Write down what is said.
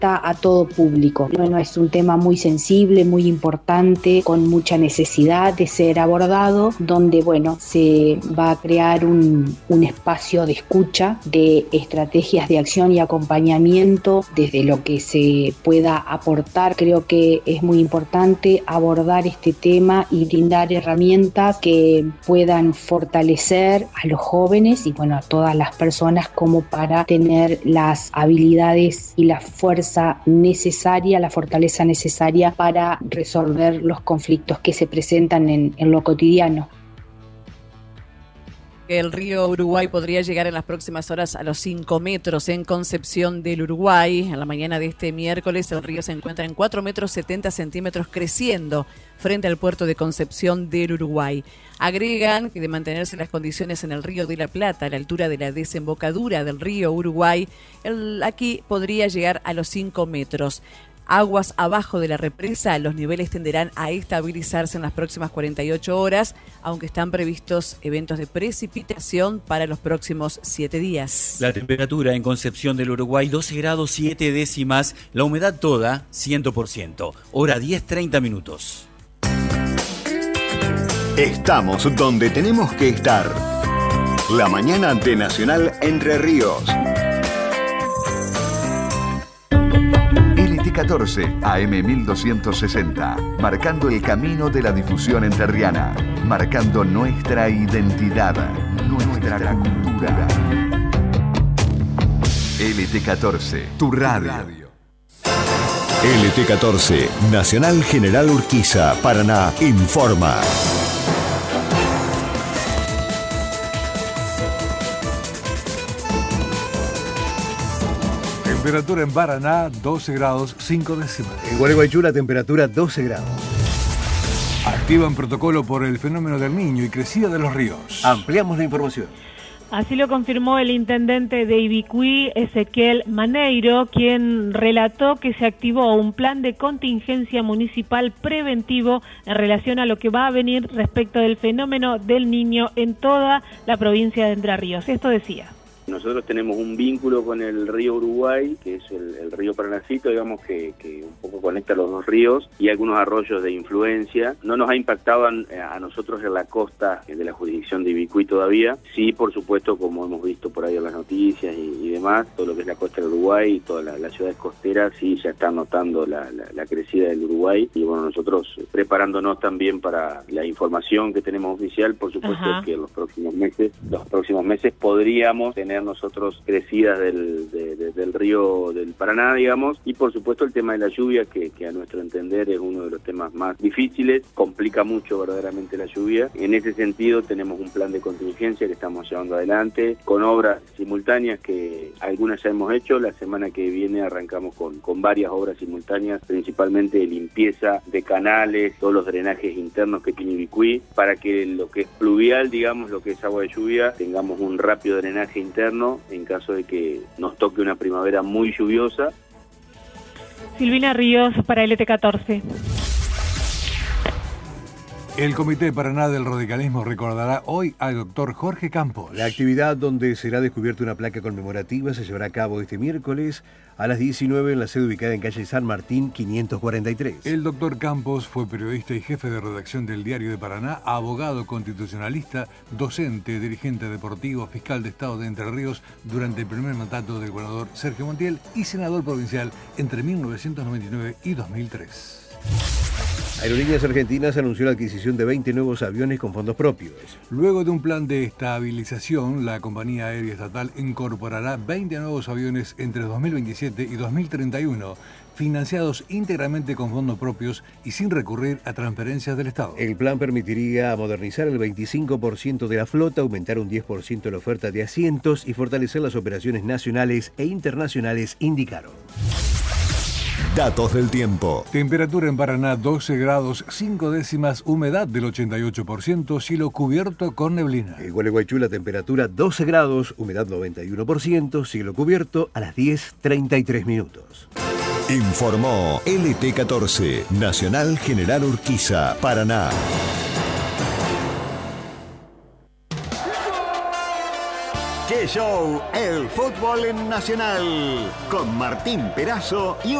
abierta a todo público. No es un tema muy sensible, muy importante, con mucha necesidad de ser abordado, donde se va a crear un espacio de escucha, de estrategias de acción y acompañamiento desde lo que se pueda aportar. Creo que es muy importante abordar este tema y brindar herramientas que puedan fortalecer a los jóvenes y a todas las personas como para tener las habilidades y la fuerza necesaria, la fortaleza necesaria para resolver los conflictos que se presentan en lo cotidiano. El río Uruguay podría llegar en las próximas horas a los 5 metros en Concepción del Uruguay. En la mañana de este miércoles el río se encuentra en 4 metros 70 centímetros creciendo frente al puerto de Concepción del Uruguay. Agregan que de mantenerse las condiciones en el río de la Plata a la altura de la desembocadura del río Uruguay, aquí podría llegar a los 5 metros. Aguas abajo de la represa, los niveles tenderán a estabilizarse en las próximas 48 horas, aunque están previstos eventos de precipitación para los próximos 7 días. La temperatura en Concepción del Uruguay, 12 grados 7 décimas, la humedad toda, 100%, hora 10:30 minutos. Estamos donde tenemos que estar. La mañana de Nacional Entre Ríos. LT14 AM 1260, marcando el camino de la difusión entrerriana, marcando nuestra identidad, nuestra cultura. LT14, tu radio. LT14, Nacional General Urquiza, Paraná, informa. Temperatura en Paraná, 12 grados 5 décimas. En Gualeguaychú la temperatura 12 grados. Activan protocolo por el fenómeno del Niño y crecida de los ríos. Ampliamos la información. Así lo confirmó el intendente de Ibicuí, Ezequiel Maneiro, quien relató que se activó un plan de contingencia municipal preventivo en relación a lo que va a venir respecto del fenómeno del Niño en toda la provincia de Entre Ríos. Esto decía. Nosotros tenemos un vínculo con el río Uruguay, que es el río Paranacito, digamos que un poco conecta los dos ríos y algunos arroyos de influencia. No nos ha impactado a nosotros en la costa de la jurisdicción de Ibicuí todavía. Sí, por supuesto, como hemos visto por ahí en las noticias y demás, todo lo que es la costa del Uruguay y todas las ciudades costeras, sí, ya están notando la crecida del Uruguay. Y nosotros preparándonos también para la información que tenemos oficial, por supuesto. Ajá. Que en los próximos meses podríamos tener nosotros crecidas del río del Paraná, digamos, y por supuesto el tema de la lluvia, que a nuestro entender es uno de los temas más difíciles, complica mucho verdaderamente la lluvia. En ese sentido tenemos un plan de contingencia que estamos llevando adelante, con obras simultáneas que algunas ya hemos hecho. La semana que viene arrancamos con varias obras simultáneas, principalmente de limpieza de canales, todos los drenajes internos que tiene Ibicuí, para que lo que es pluvial, digamos, lo que es agua de lluvia, tengamos un rápido drenaje interno en caso de que nos toque una primavera muy lluviosa. Silvina Ríos para LT14. El Comité Paraná del Radicalismo recordará hoy al doctor Jorge Campos. La actividad donde será descubierta una placa conmemorativa se llevará a cabo este miércoles a las 19 en la sede ubicada en calle San Martín 543. El doctor Campos fue periodista y jefe de redacción del Diario de Paraná, abogado constitucionalista, docente, dirigente deportivo, fiscal de Estado de Entre Ríos durante el primer mandato del gobernador Sergio Montiel y senador provincial entre 1999 y 2003. Aerolíneas Argentinas anunció la adquisición de 20 nuevos aviones con fondos propios. Luego de un plan de estabilización, la compañía aérea estatal incorporará 20 nuevos aviones entre 2027 y 2031, financiados íntegramente con fondos propios y sin recurrir a transferencias del Estado. El plan permitiría modernizar el 25% de la flota, aumentar un 10% la oferta de asientos y fortalecer las operaciones nacionales e internacionales, indicaron. Datos del tiempo. Temperatura en Paraná 12 grados 5 décimas, humedad del 88%, cielo cubierto con neblina. En Gualeguaychú la temperatura 12 grados, humedad 91%, cielo cubierto a las 10:33 minutos. Informó LT14, Nacional General Urquiza, Paraná. ¡Qué show! El fútbol en Nacional. Con Martín Perazo y